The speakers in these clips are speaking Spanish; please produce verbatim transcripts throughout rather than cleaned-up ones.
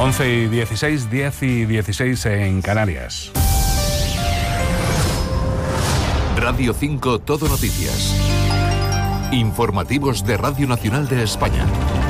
once y dieciséis, diez y dieciséis en Canarias. Radio cinco Todo Noticias. Informativos de Radio Nacional de España.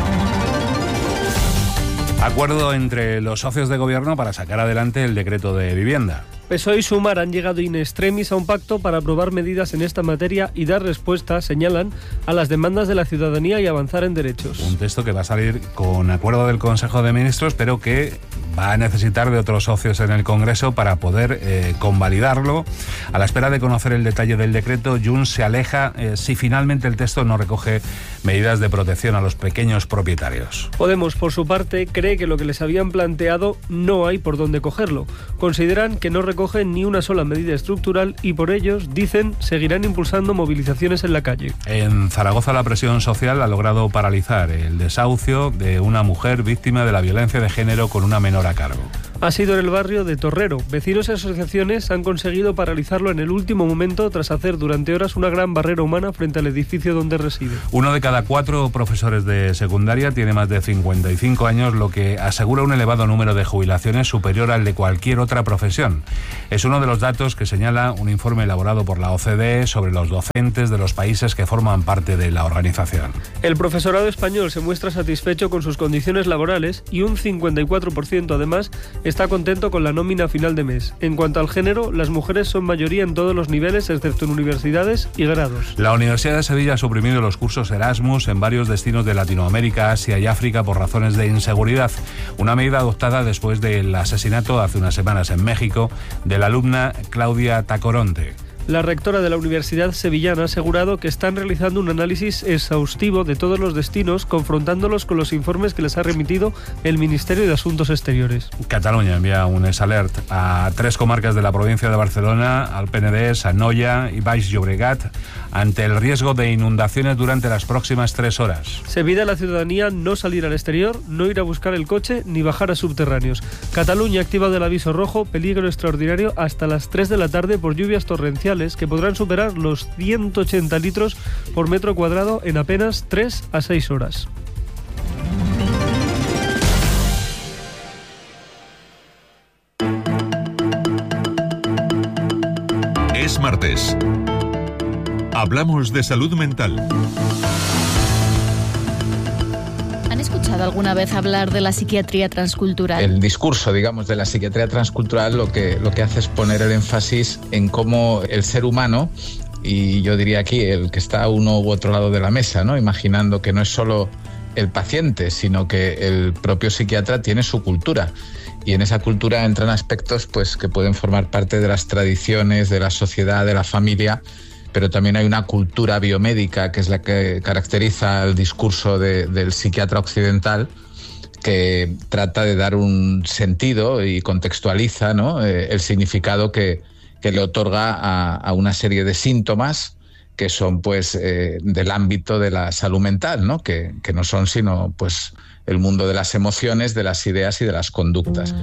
Acuerdo entre los socios de gobierno para sacar adelante el decreto de vivienda. P S O E y Sumar han llegado in extremis a un pacto para aprobar medidas en esta materia y dar respuesta, señalan, a las demandas de la ciudadanía y avanzar en derechos. Un texto que va a salir con acuerdo del Consejo de Ministros, pero que va a necesitar de otros socios en el Congreso para poder eh, convalidarlo. A la espera de conocer el detalle del decreto, Junts se aleja eh, si finalmente el texto no recoge medidas de protección a los pequeños propietarios. Podemos, por su parte, cree que lo que les habían planteado no hay por dónde cogerlo. Consideran que no recogen ni una sola medida estructural y por ellos, dicen, seguirán impulsando movilizaciones en la calle. En Zaragoza la presión social ha logrado paralizar el desahucio de una mujer víctima de la violencia de género con una menor a cargo. Ha sido en el barrio de Torrero. Vecinos y asociaciones han conseguido paralizarlo en el último momento tras hacer durante horas una gran barrera humana frente al edificio donde reside. Uno de cada cuatro profesores de secundaria tiene más de cincuenta y cinco años, lo que asegura un elevado número de jubilaciones superior al de cualquier otra profesión. Es uno de los datos que señala un informe elaborado por la O C D E sobre los docentes de los países que forman parte de la organización. El profesorado español se muestra satisfecho con sus condiciones laborales y un cincuenta y cuatro por ciento además está contento con la nómina a final de mes. En cuanto al género, las mujeres son mayoría en todos los niveles, excepto en universidades y grados. La Universidad de Sevilla ha suprimido los cursos Erasmus en varios destinos de Latinoamérica, Asia y África por razones de inseguridad. Una medida adoptada después del asesinato hace unas semanas en México de la alumna Claudia Tacoronte. La rectora de la Universidad Sevillana ha asegurado que están realizando un análisis exhaustivo de todos los destinos, confrontándolos con los informes que les ha remitido el Ministerio de Asuntos Exteriores. Cataluña envía un S-Alert a tres comarcas de la provincia de Barcelona, al Penedès, a Noia y Baix Llobregat, ante el riesgo de inundaciones durante las próximas tres horas. Se pide a la ciudadanía no salir al exterior, no ir a buscar el coche ni bajar a subterráneos. Cataluña ha activado el aviso rojo, peligro extraordinario, hasta las tres de la tarde por lluvias torrenciales que podrán superar los ciento ochenta litros por metro cuadrado en apenas tres a seis horas. Es martes. Hablamos de salud mental. ¿Han escuchado alguna vez hablar de la psiquiatría transcultural? El discurso, digamos, de la psiquiatría transcultural lo que, lo que hace es poner el énfasis en cómo el ser humano, y yo diría aquí el que está a uno u otro lado de la mesa, ¿no? Imaginando que no es solo el paciente, sino que el propio psiquiatra tiene su cultura. Y en esa cultura entran aspectos pues, que pueden formar parte de las tradiciones, de la sociedad, de la familia, pero también hay una cultura biomédica que es la que caracteriza el discurso de, del psiquiatra occidental, que trata de dar un sentido y contextualiza, ¿no?, eh, el significado que, que le otorga a, a una serie de síntomas que son pues eh, del ámbito de la salud mental, ¿no?, que, que no son sino pues el mundo de las emociones, de las ideas y de las conductas.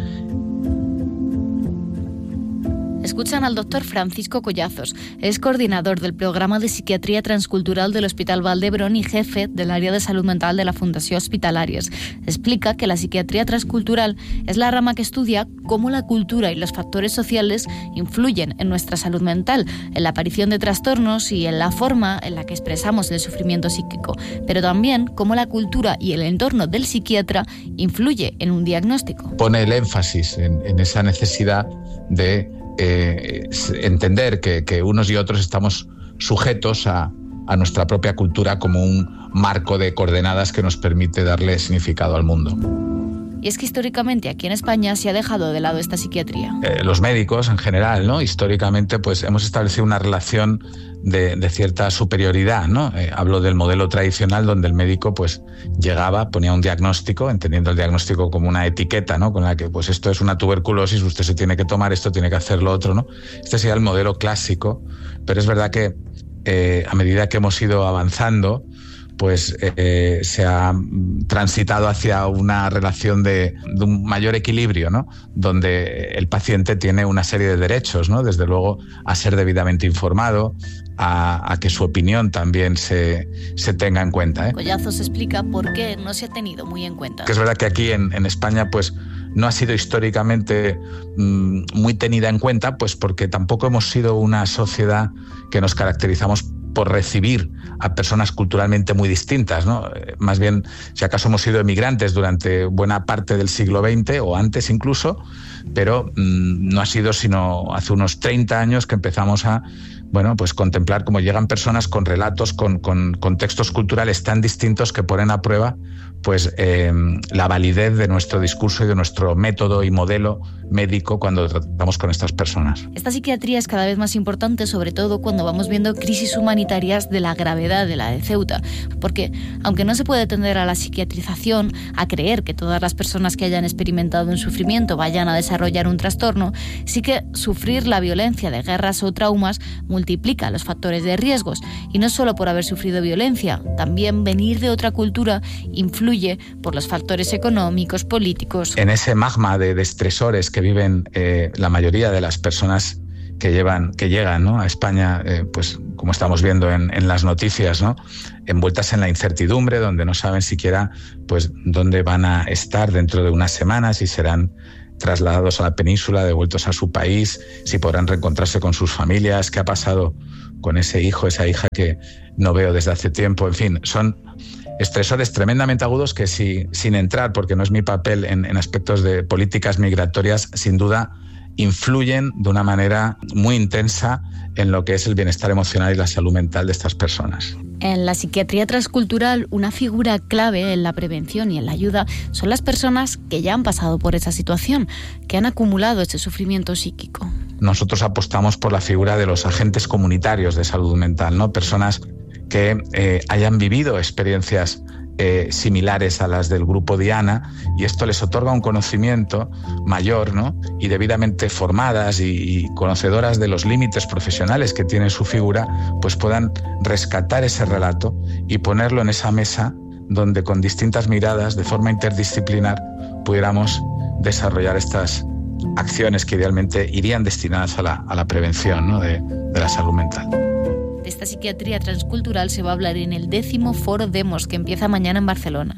Escuchan al doctor Francisco Collazos. Es coordinador del programa de psiquiatría transcultural del Hospital Vall d'Hebron y jefe del área de salud mental de la Fundació Hospitalàries. Explica que la psiquiatría transcultural es la rama que estudia cómo la cultura y los factores sociales influyen en nuestra salud mental, en la aparición de trastornos y en la forma en la que expresamos el sufrimiento psíquico, pero también cómo la cultura y el entorno del psiquiatra influye en un diagnóstico. Pone el énfasis en, en esa necesidad de Eh, entender que, que unos y otros estamos sujetos a, a nuestra propia cultura como un marco de coordenadas que nos permite darle significado al mundo. Y es que históricamente aquí en España se ha dejado de lado esta psiquiatría. Eh, los médicos en general, ¿no?, históricamente pues hemos establecido una relación de, de cierta superioridad, ¿no? Eh, hablo del modelo tradicional donde el médico pues llegaba, ponía un diagnóstico, entendiendo el diagnóstico como una etiqueta, ¿no?, con la que pues esto es una tuberculosis, usted se tiene que tomar esto, tiene que hacer lo otro, ¿no? Este sería el modelo clásico, pero es verdad que eh, a medida que hemos ido avanzando, pues eh, se ha transitado hacia una relación de, de un mayor equilibrio, ¿no?, donde el paciente tiene una serie de derechos, ¿no?, desde luego a ser debidamente informado, a, a que su opinión también se, se tenga en cuenta, ¿eh? Collazos explica por qué no se ha tenido muy en cuenta. Que es verdad que aquí en, en España pues no ha sido históricamente mmm, muy tenida en cuenta, pues porque tampoco hemos sido una sociedad que nos caracterizamos por recibir a personas culturalmente muy distintas, ¿no? Más bien, si acaso hemos sido emigrantes durante buena parte del siglo veinte o antes incluso, pero mmm, no ha sido sino hace unos treinta años que empezamos a bueno, pues contemplar cómo llegan personas con relatos, con, con contextos culturales tan distintos que ponen a prueba pues eh, la validez de nuestro discurso y de nuestro método y modelo médico cuando tratamos con estas personas. Esta psiquiatría es cada vez más importante, sobre todo cuando vamos viendo crisis humanitarias de la gravedad de la de Ceuta, porque aunque no se puede tender a la psiquiatrización, a creer que todas las personas que hayan experimentado un sufrimiento vayan a desarrollar un trastorno, sí que sufrir la violencia de guerras o traumas multiplica los factores de riesgos, y no solo por haber sufrido violencia, también venir de otra cultura influye por los factores económicos, políticos. En ese magma de, de estresores que viven eh, la mayoría de las personas que llevan, que llegan, ¿no?, a España, eh, pues como estamos viendo en, en las noticias, ¿no?, envueltas en la incertidumbre, donde no saben siquiera pues dónde van a estar dentro de unas semanas, si serán trasladados a la península, devueltos a su país, si podrán reencontrarse con sus familias, qué ha pasado con ese hijo, esa hija que no veo desde hace tiempo. En fin, son estresores tremendamente agudos que si, sin entrar, porque no es mi papel en, en aspectos de políticas migratorias, sin duda influyen de una manera muy intensa en lo que es el bienestar emocional y la salud mental de estas personas. En la psiquiatría transcultural, una figura clave en la prevención y en la ayuda son las personas que ya han pasado por esa situación, que han acumulado ese sufrimiento psíquico. Nosotros apostamos por la figura de los agentes comunitarios de salud mental, ¿no? Personas que eh, hayan vivido experiencias eh, similares a las del grupo Diana, y esto les otorga un conocimiento mayor, ¿no?, y debidamente formadas y, y conocedoras de los límites profesionales que tiene su figura, pues puedan rescatar ese relato y ponerlo en esa mesa donde con distintas miradas, de forma interdisciplinar, pudiéramos desarrollar estas acciones que idealmente irían destinadas a la, a la prevención, ¿no?, de, de la salud mental. De esta psiquiatría transcultural se va a hablar en el décimo Foro Demos, que empieza mañana en Barcelona.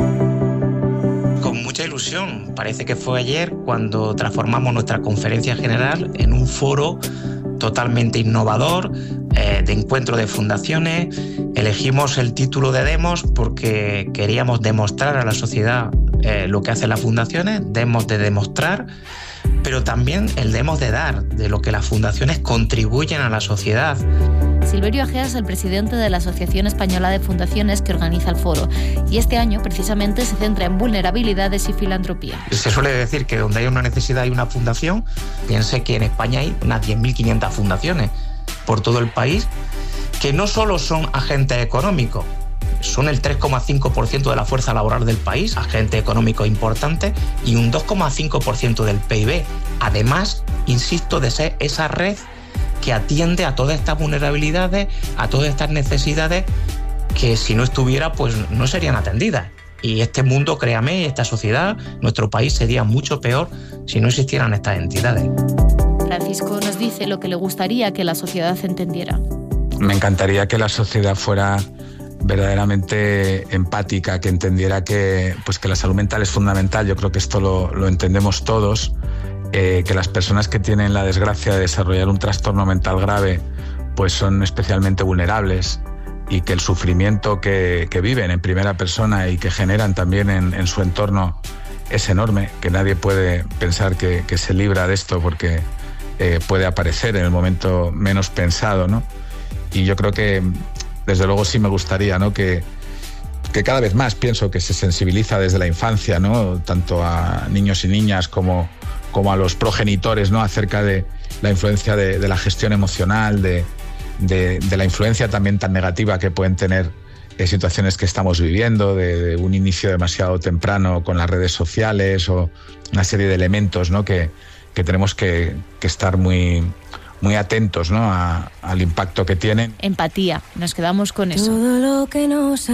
Con mucha ilusión. Parece que fue ayer cuando transformamos nuestra conferencia general en un foro totalmente innovador, eh, de encuentro de fundaciones. Elegimos el título de Demos porque queríamos demostrar a la sociedad eh, lo que hacen las fundaciones, Demos de demostrar, pero también el demos de dar, de lo que las fundaciones contribuyen a la sociedad. Silverio Agea es el presidente de la Asociación Española de Fundaciones que organiza el foro, y este año precisamente se centra en vulnerabilidades y filantropía. Se suele decir que donde hay una necesidad hay una fundación. Piense que en España hay unas diez mil quinientas fundaciones por todo el país, que no solo son agentes económicos, son el tres coma cinco por ciento de la fuerza laboral del país, agentes económicos importantes, y un dos coma cinco por ciento del P I B. Además, insisto, de ser esa red que atiende a todas estas vulnerabilidades, a todas estas necesidades que si no estuviera, pues no serían atendidas. Y este mundo, créame, esta sociedad, nuestro país sería mucho peor si no existieran estas entidades. Francisco nos dice lo que le gustaría que la sociedad entendiera. Me encantaría que la sociedad fuera verdaderamente empática, que entendiera que, pues que la salud mental es fundamental. Yo creo que esto lo, lo entendemos todos. Eh, que las personas que tienen la desgracia de desarrollar un trastorno mental grave pues son especialmente vulnerables, y que el sufrimiento que, que viven en primera persona y que generan también en, en su entorno es enorme, que nadie puede pensar que, que se libra de esto porque eh, puede aparecer en el momento menos pensado, ¿no? Y yo creo que desde luego sí me gustaría, ¿no?, que que cada vez más pienso que se sensibiliza desde la infancia, ¿no?, tanto a niños y niñas como, como a los progenitores, ¿no?, acerca de la influencia de, de la gestión emocional, de, de, de la influencia también tan negativa que pueden tener eh, situaciones que estamos viviendo, de, de un inicio demasiado temprano con las redes sociales, o una serie de elementos, ¿no?, que, que tenemos que, que estar muy... muy atentos, ¿no?, a, al impacto que tienen. Empatía, nos quedamos con eso. Todo lo que nos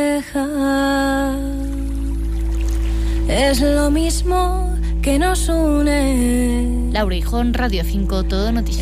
aleja es lo mismo que nos une. Laura Hijón, Radio cinco, Todo Noticias.